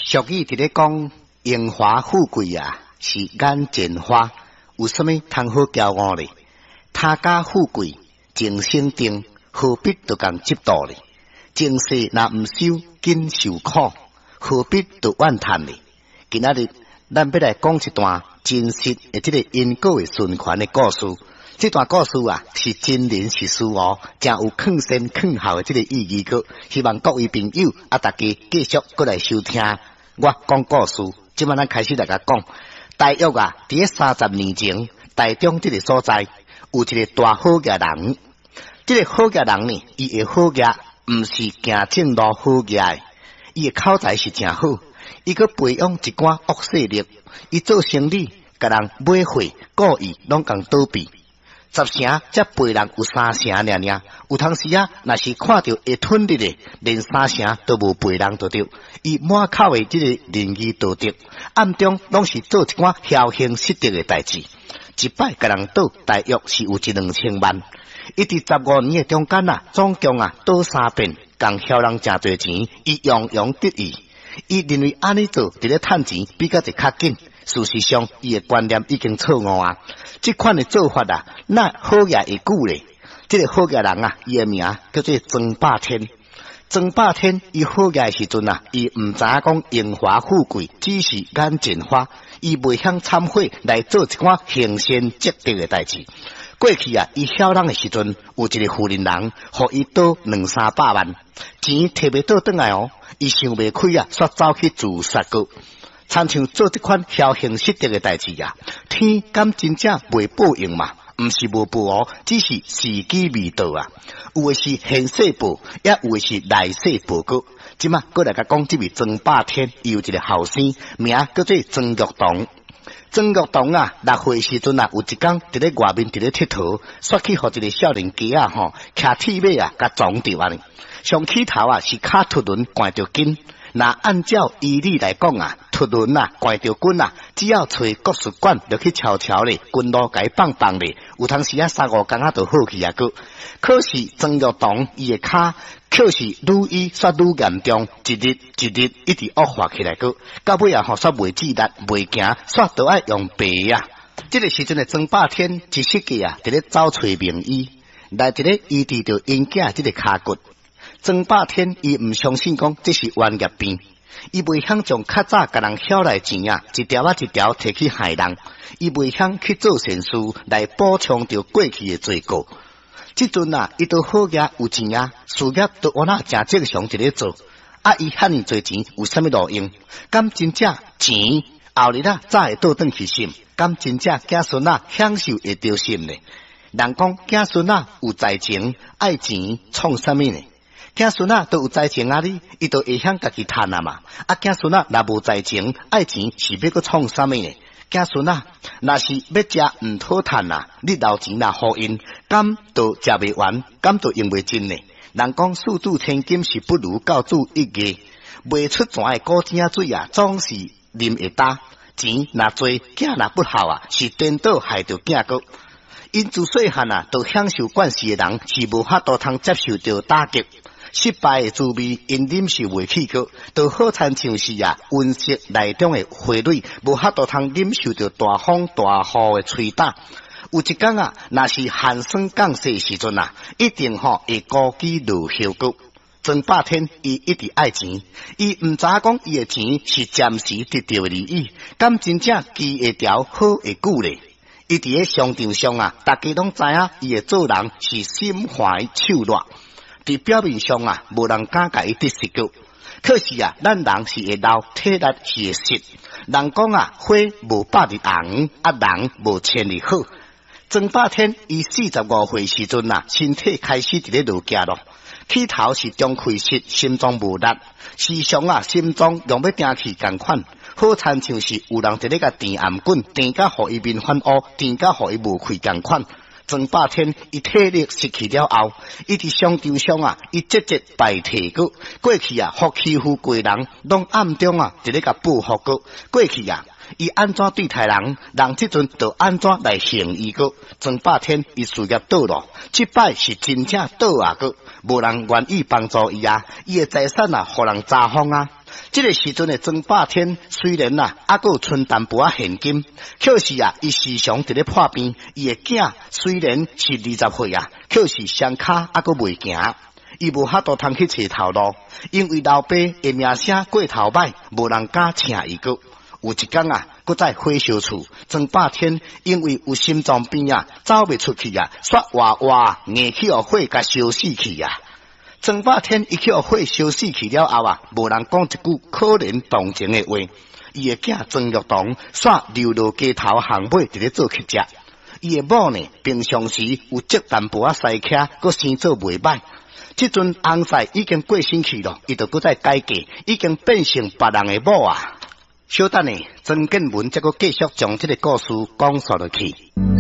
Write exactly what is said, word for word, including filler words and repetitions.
俗语伫咧讲，荣华富贵啊，是眼前花。有啥物通好骄傲咧？他家富贵情生定，何必就共执着咧？前世若毋修，今受苦，何必就怨叹咧？今仔日咱要来讲一段真实诶，即个因果诶循环诶故事。这段故事啊，是真人实事哦，真有劝善劝孝诶即个意义个。希望各位朋友啊，大家继续过来收听我讲故事。即摆咱开始来甲讲，大约啊，伫咧三十年前，台中即个所在有一个大好业人。即、这个好业人呢，伊诶好业毋是行正路好业诶，伊诶口才是真好，伊个培养一寡恶势力，伊做生意，甲人买货、故意拢共倒闭。十成才赔人有三成尔尔，有当时啊，若是看到会吞的咧，连三成都无赔人就对。伊满口的即个仁义道德，暗中拢是做一寡僥幸失德的代志。一摆甲人倒大约是有一两千万，一直十五年的中间啊，总共啊倒三遍，共僥人真侪钱，伊洋洋得意。伊认为安尼做伫咧趁钱比较一较紧。事实上，伊的观念已经错误啊！这款的做法啊，那好业会久咧。这个好业人啊，伊的名叫做曾霸天。曾霸天伊好业的时阵啊，伊毋知影讲荣华富贵只是眼前花，伊未晓忏悔来做一寡行善积德的代志。过去啊，伊晓人的时阵，有一个富人人，互伊倒两三百万，钱摕袂倒转来哦，伊想袂开啊，煞走去自杀个。参像做这款僥幸失德的代志啊，天敢真正袂报应嘛？毋是无报哦，只是时机未到啊。有的是现世报，也有的是来世报个。即马过来甲讲，这位曾霸天，伊有一个后生，名叫做曾玉堂。曾玉堂啊，六岁时阵啊，有一天伫咧外面伫咧佚佗，煞去互一个少年家啊吼，骑铁马啊，甲撞着安尼。上起头啊是骹突轮掼着筋。那按照医理来讲啊，突轮啊，掼着筋啊，只要吹国术馆就去悄悄咧，筋路改棒棒咧，有当时啊三五工啊就好去啊个。可是曾玉堂伊的骹，却是愈医煞愈严重，一日一日一直恶化起来个。到尾啊，吼煞袂自力，袂行，煞都爱用病啊。这个时阵的曾霸天一世纪啊，伫咧找找名医，来一个医治着因囝这个骹骨。曾霸天伊毋相信讲这是冤业病，伊袂晓将较早甲人晓来钱啊，一条啊一条摕去害人，伊袂晓去做善事来补偿着过去的罪过。即阵啊，伊都好业有钱啊，事业都往那正正常一咧做，啊，伊遐尼侪钱有啥物路用？敢真正钱后日啊早会倒转去心？敢真正子孙啊享受会着心呢？人讲子孙啊有财情爱钱创啥物呢？子孙啊都有财情啊哩，伊都会晓家己趁啊嘛。啊，子孙啊若无财情爱钱，是要搁创啥物呢？子孙啊，若是要食毋讨趁啊，你留钱若互因，敢都食袂完，敢都用袂尽呢？人讲四柱千金是不如教主一夜，卖出泉的古井水啊，总是啉会干。钱若多，囝若不好啊，是颠倒害着囝个。因自细汉啊，都享受惯势的人，是无法度通接受着打击。失败的滋味，因忍受袂起个，都好亲像是啊，温室内中的花蕊，无法度通忍受着大风大雨的吹打。有一天啊，若是寒霜降雪时阵啊，一定吼会高举落叶个。曾霸天伊一直爱钱，伊毋知影讲伊的钱是暂时得到的利益，敢真正记会条好会久咧？伊伫咧商场上啊，大家拢知影伊的做人是心怀手热。伫表面上啊，无人敢甲伊得失个。可是啊，咱人是会老，体力是会实。人讲啊，花无百日红，啊人无千日好。曾霸天伊四十五岁时阵啊，身体开始伫咧落架咯。起头是中气实，心脏无力，时常啊，心脏用要定去共款。好亲像是有人伫咧甲电暗棍，电甲互伊面反乌，电甲互伊无气共款。曾霸天伊体力失去了后，伊伫商场上啊，伊节节败退个。过去啊，互欺负过人，拢暗中啊，伫咧甲报复个。过去啊，伊安怎对待人，人即阵就安怎来行伊个。曾霸天伊事业倒落，即摆是真正倒啊个，无人愿意帮助伊啊，伊的财产啊，互人查封啊。 这个时阵的曾霸天虽然啊，还佫有剩淡薄仔现金，可是啊，伊时常伫咧破病。伊的囝虽然是二十岁啊，可是双骹还佫袂行。伊无法度通去找头路，因为老爸的名声过头歹，无人敢请伊个。有一天啊，搁在火烧厝，曾霸天因为有心脏病啊，走袂出去啊，煞活活硬去互火甲烧死去啊。曾霸天伊去互火烧死去了后啊，无人讲一句可怜同情的话。伊的囝曾玉堂煞流落街头巷尾伫咧做乞食。伊的某呢，平常时有接淡薄仔西客，搁生做袂歹。即阵翁婿已经过身去了，伊就搁再改嫁，已经变成别人的某啊。小等呢，曾建文则搁继续将这个故事讲述落去。